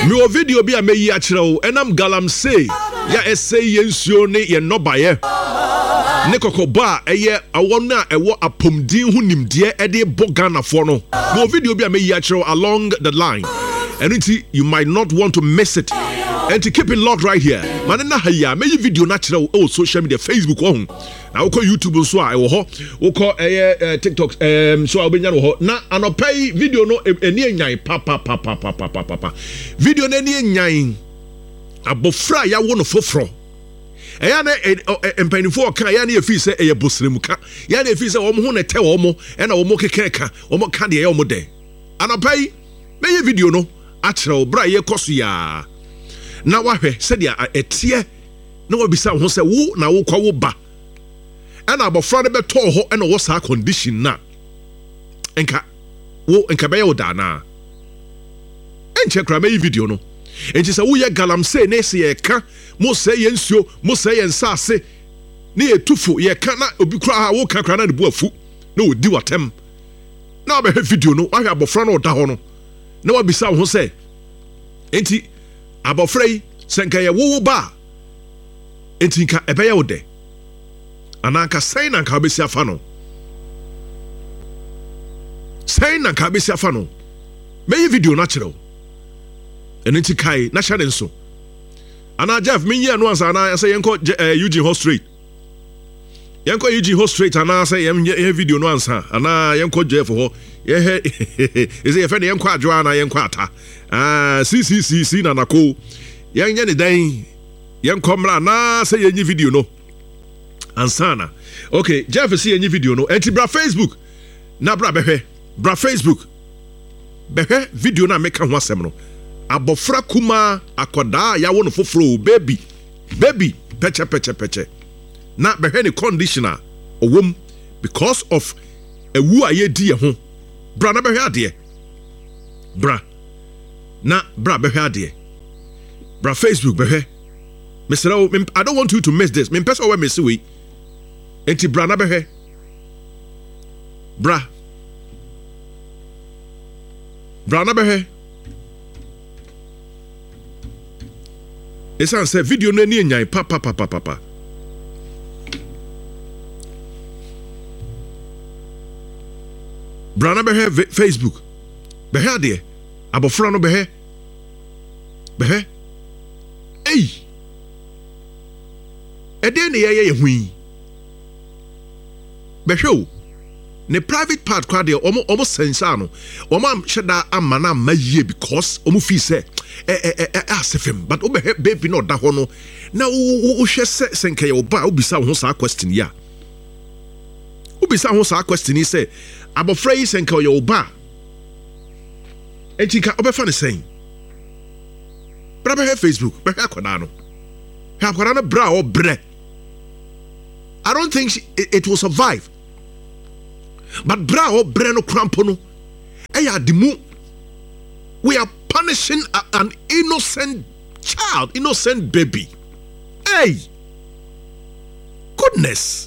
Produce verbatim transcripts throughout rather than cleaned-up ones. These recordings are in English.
Me o video bi a me yi akyerɛ wo enam galamsey ya essay yensuo ne ye nobaye ne kokoba eye awo na ewo apomdin hu nimde e de bo Ghana for no. Me o video bi a me yi akyerɛ wo along the line. And you might not want to miss it. And to keep it locked right here. Manana haya, may video natural oh social media, Facebook on. Now call YouTube so I will ho, call a TikTok um so I'll be now. Na ano pay video no any nyai papa papa papa papa. Video any nyai abofra ya wono foforo. Eya na empanifo ka ya na efi se eye bosremu ka. Ya na efi se omo ho na te omo e na omo kekeka omo ka de ye omo de. Ano pay may video no akyerɛ bra ye kɔso ya na wahwɛ sɛdeɛ ɛteɛ na wabisa ho sɛ wo na wo kwa wo ba ɛna abɔfra no bɛtɔɔ hɔ ɛna wɔ saa condition na enka wo enka bɛyɛ wo da na ɛnkyɛ kra mɛyi video no ɛnkyɛ sɛ woyɛ galamsey na ɛsɛ yɛka mo sɛ yɛ nsuo mo sɛ yɛ nsase ne yɛtufo yɛka na obi kura ha wo ka kra na ne bu afu na odi watem na wabɛhwɛ video no wahwɛ abɔfra no ɔda hɔ no na wabisa ho sɛ enti abɔfra yi sɛ nka yɛ wowo ba enti nka ɛbɛyɛ wo dɛ anaa nka sɛn na nka wobɛsi afa no sɛn na nka wobɛsi afa no mɛyɛ video no akyerɛ wo ɛno nti kae na hyɛ ne nso anaa Jeff menyɛ no ansa anaa sɛ yɛnkɔ Eugene Hall Street yɛnkɔ Eugene Hall Street anaa sɛ yɛnyɛ video no ansa anaa yɛnkɔ Jeff hɔ yɛhɛ ɛsɛ yɛfɛ ne yɛnkɔ adwoa na yɛnkɔ ata ah si si si si na nako yɛnyɛ ne dan yɛnkɔ mmra anaa sɛ yɛnyi video no ansa na okay Jeff sɛ yɛnyi video no ɛnti bra Facebook na bra bɛhwɛ bra Facebook bɛhwɛ video na meka ho asɛm no abɔfra kuma akɔdaa yɛawo no foforo baby baby pɛkyɛ pɛkyɛ pɛkyɛ na bɛhwɛ ne conditioner ɔwom because of ewu a yɛdi yɛ ho bra na bɛhwɛ adeɛ bra na bra bɛhwɛ adeɛ bra Facebook bɛhwɛ mesrɛ I don't want you to miss this mempɛ sɛ ɔwɔ mesi wei enti bra na bɛhwɛ bra bra na bɛhwɛ ɛsiane sɛ video no ani anyan pa pa pa pa pa pa Brana behe Facebook behe adeɛ abɔfra no behe behe ei ɛdeɛ ne yɛyɛ yɛ hui behwe o ne private part kwa deɛ ɔmo ɔmo sensa no ɔmo amhyɛ da ama na ama yie because ɔmo fi sɛ ɛ ɛ ɛ asefem but obehe baby no da hɔ no na wo hwɛ sɛ sɛnka yɛ oba obisa ho saa question ya obisa ho saa question yi sɛ abɔfra yi sɛnka ɔyɛ oba enti ka ɔbɛfa ne sɛn bra bɛhwɛ Facebook bɛhwɛ akɔdaa no hwɛ akɔdaa no bra a ɔbrɛ I don't think she, it, it will survive but bra a ɔbrɛ no krampo no ɛyɛ ade mu we are punishing a, an innocent child innocent baby hey goodness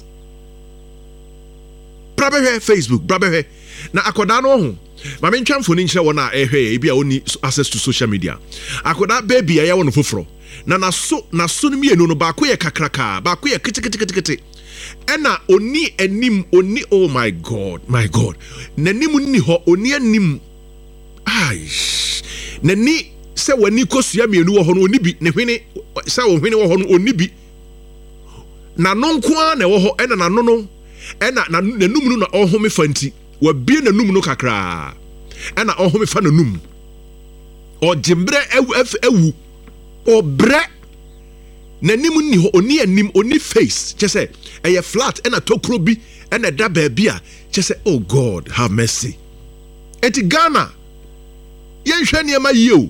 bra bɛhwɛ Facebook bra bɛhwɛ na akɔdaa no ho ma me ntwa mfoni nkyerɛ wɔn a ɛhwɛ ebi a oni access to social media akɔdaa baby a ɛyɛ wɔn foforo na naso naso no mienu no baako yɛ kakraka baako yɛ kitikitikiti ɛna oni anim oni oh my god my god n'anim ni hɔ oni anim ai n'ani sɛ wani kosua mienu wɔ hɔ no oni bi ne hwene sɛ wɔ hwene wɔ hɔ no oni bi na no nko a na ɛwɔ hɔ ɛna na no no ɛna na nanum no na ɔhome fa nti wabie nanum no kakra ɛna ɔhome fa nanum ɔgyembrɛ awu ɔbrɛ nanim ni hɔ oni anim oni face kyɛ sɛ ɛyɛ flat ɛna tokuro bi ɛna da baabi a kyɛ sɛ oh God have mercy eti Ghana yɛnhwɛ nneɛma yie o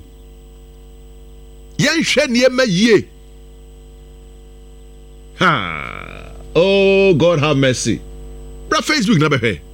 yɛnhwɛ nneɛma yie ha oh God have mercy bra Facebook na bɛhwɛ